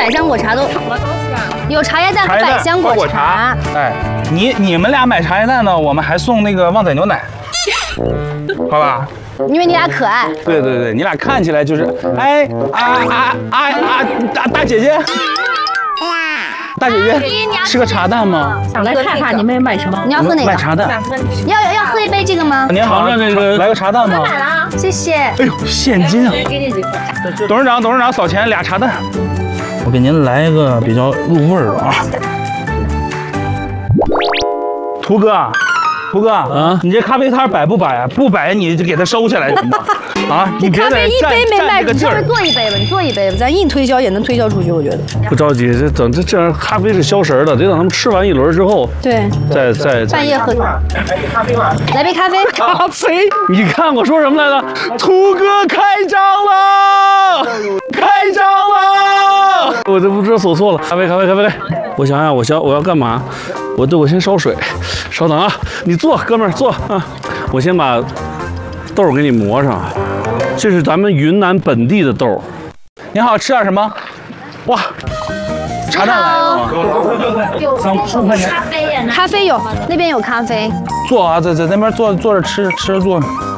百香果茶都什么东西啊？有茶叶蛋和百香果茶。 哎，你们俩买茶叶蛋呢，我们还送那个旺仔牛奶，好吧？ 因为你俩可爱。 对对对，你俩看起来就是，哎大姐姐。大姐姐，吃个茶蛋吗？ 想来看看你们买什么？ 你要喝哪个？ 买茶蛋。 要喝一杯这个吗？ 您好，这个来个茶蛋吗？ 买了，谢谢。 哎呦，现金啊！ 给你几块。 董事长扫钱，2茶蛋。我给您来一个比较入味儿的啊。图哥啊，你这咖啡摊摆不摆啊？不摆你就给它收起来行吗？啊，你别在这一杯没卖，你稍微站这个劲儿。 做一杯吧，你做一杯吧，咱硬推销也能推销出去，我觉得。 不着急，这样咖啡是消食的，得等他们吃完一轮之后， 对， 再半夜喝。来杯咖啡。 咖啡。你看我说什么来着？图哥开张了，开张了！我这不知道走错了。咖啡。我想想，我要干嘛？我先烧水，稍等啊！你坐，哥们儿坐啊！我先把豆儿给你磨上，这是咱们云南本地的豆儿。 您好，吃点什么？哇，茶蛋来了吗？ 有咖啡有，那边有咖啡。 坐啊，在那边坐着吃坐。